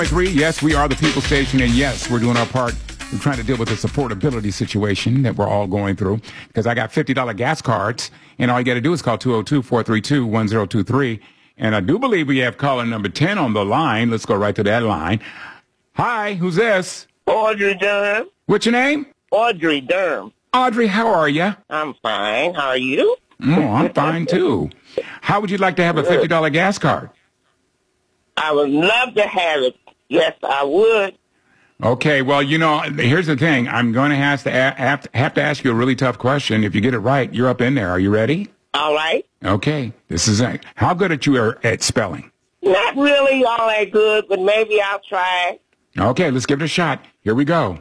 3, yes, we are the People Station, and yes, we're doing our part. We're trying to deal with this affordability situation that we're all going through because I got $50 gas cards, and all you got to do is call 202-432-1023. And I do believe we have caller number 10 on the line. Let's go right to that line. Hi, who's this? Audrey Durham. What's your name? Audrey Durham. Audrey, how are you? I'm fine. How are you? Oh, I'm fine, too. How would you like to have a $50 gas card? I would love to have it. Yes, I would. Okay, well, you know, here's the thing. I'm going to have to ask you a really tough question. If you get it right, you're up in there. Are you ready? All right. Okay, this is it. How good at you are at spelling? Not really all that good, but maybe I'll try. Okay, let's give it a shot. Here we go.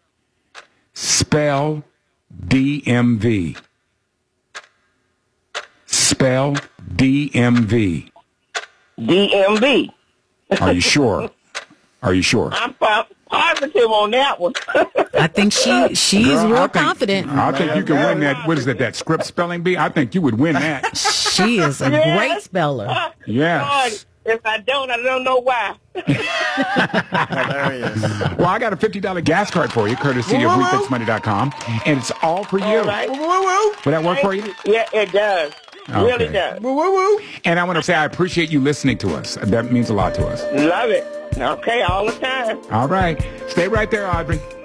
Spell DMV. Spell DMV. DMV. Are you sure? Are you sure? I'm positive on that one. I think she's Girl, real confident. I think you can win that. What is it, that script spelling bee? I think you would win that. She is a great speller. Yes. If I don't know why. Hilarious. Well, I got a $50 gas card for you, courtesy of WeFixMoney.com, and it's all for you. All right. Will that work for you? Yeah, it does. Okay. Really does. And I want to say I appreciate you listening to us. That means a lot to us. Love it. Okay, all the time. All right. Stay right there, Audrey.